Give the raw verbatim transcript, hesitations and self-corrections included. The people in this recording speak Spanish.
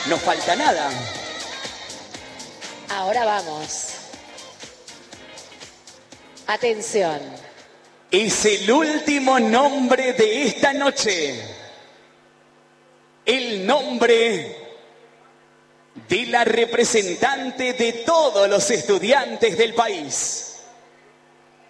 No falta nada. Ahora vamos. Atención. Es el último nombre de esta noche. El nombre de la representante de todos los estudiantes del país.